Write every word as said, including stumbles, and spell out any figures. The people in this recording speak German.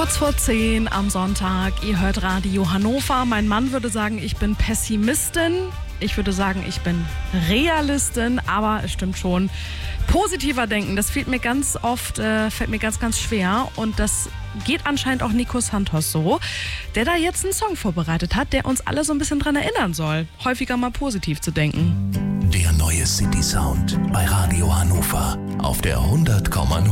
Kurz vor zehn am Sonntag, ihr hört Radio Hannover. Mein Mann würde sagen, ich bin Pessimistin. Ich würde sagen, ich bin Realistin, aber es stimmt schon. Positiver denken, das fehlt mir ganz oft, äh, fällt mir ganz, ganz schwer. Und das geht anscheinend auch Nico Santos so, der da jetzt einen Song vorbereitet hat, der uns alle so ein bisschen dran erinnern soll, häufiger mal positiv zu denken. Der neue City Sound bei Radio Hannover auf der hundert Komma null.